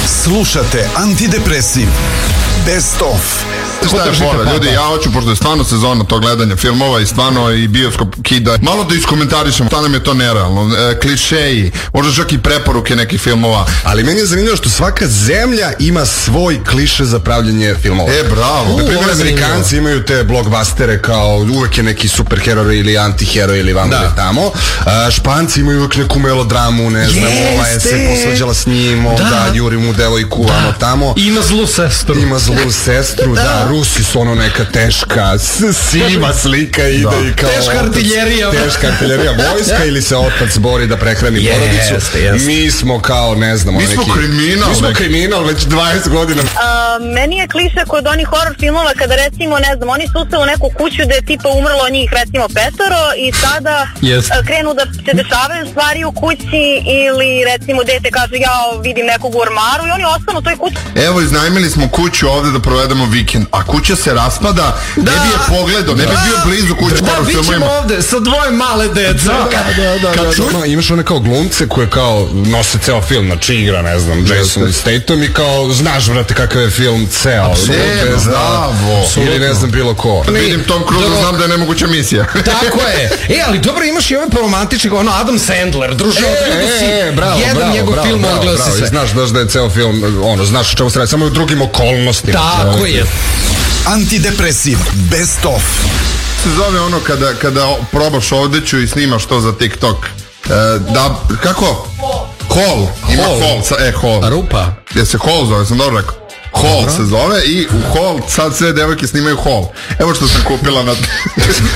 Slušate Antidepresiv Best of. Šta je fora, ljudi, ja hoću, pošto je stvarno sezona to gledanja filmova i stvarno i bioskop kida, malo da iskomentarišemo, šta nam je to nerealno, klišeji, možda čak i preporuke nekih filmova. Ali meni je zanimljivo što svaka zemlja ima svoj kliše za pravljenje filmova. Bravo. Na primjer, Amerikanci imaju te blockbustere kao uvek je neki superheroj ili antiheroj ili vamo je tamo. Španci imaju uvek neku melodramu, ne znam, ova je se posvađala s njim, da juri mu devojku, vamo tamo. Ima zlu sestru. Da, Rusi su ono neka teška, siva slika ide i kao... Teška artiljerija. Vojska ili se otac bori da prehrani porodicu. Mi smo kao, ne znam, mi smo kriminal. Mi smo kriminal već 20 godina. Meni je kliše kod onih horror filmova kada recimo, ne znam, oni su ustali u neku kuću gde je tipa umrlo njih recimo 5 i sada krenu da se dešavaju stvari u kući ili recimo dete kaže ja vidim nekog u ormaru i oni ostanu u toj kući. Evo, iznajmili smo kuću ovde da provedemo vikend, a kuća se raspada, ne bi je pogledao, ne bi bio blizu kuće. Vi ćemo ovde sa dvoje male dece. Imaš one kao glumce koje kao nose ceo film, znači igra, ne znam, Jason Statham i kao znaš, brate, kakav je film ceo. Bravo. Ili ne znam bilo ko. Vidim Tom Cruise, znam da je nemoguća misija. Tako je. Ali dobro, imaš i ove romantične, ono Adam Sandler, druže, bravo, jedan njegov film ogleda se sve. Znaš da je ceo film, ono, znaš o čemu se radi, samo u drugim okolnostima. Tako je. Antidepresiv Best of. Se zove ono kada probaš odeću i snimaš to za TikTok. Kako? Hall. Ima Hall. Hall. Rupa. Gdje se Hall zove, sam dobro rekao. Hall se zove i u Hall sad sve devojke snimaju Hall. Evo što sam kupila na...